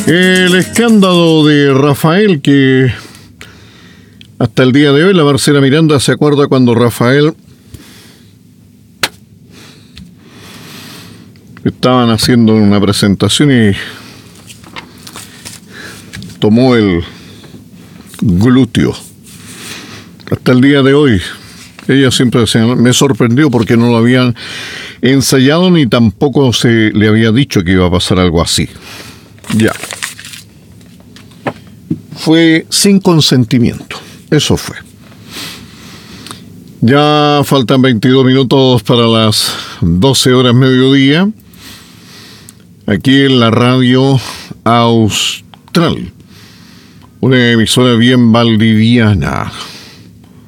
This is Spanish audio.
El escándalo de Rafael, que hasta el día de hoy la Marcela Miranda se acuerda cuando Rafael estaban haciendo una presentación y tomó el glúteo. Hasta el día de hoy ella siempre me sorprendió porque no lo habían ensayado ni tampoco se le había dicho que iba a pasar algo así. Ya. Fue sin consentimiento. Eso fue. Ya faltan 22 minutos para las 12 horas mediodía. Aquí en la radio Austral. Una emisora bien valdiviana.